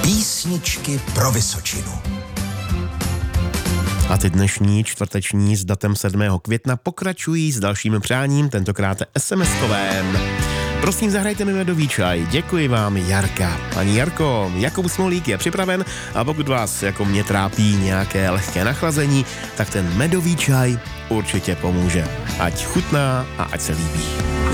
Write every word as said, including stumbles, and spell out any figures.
Písničky pro Vysočinu. A ty dnešní čtvrteční s datem sedmého května pokračují s dalším přáním, tentokrát es em eskovém. Prosím, zahrajte mi medový čaj. Děkuji vám, Jarka. Pani Jarko, Jakub Smolík je připraven a pokud vás jako mě trápí nějaké lehké nachlazení, tak ten medový čaj určitě pomůže. Ať chutná a ať se líbí.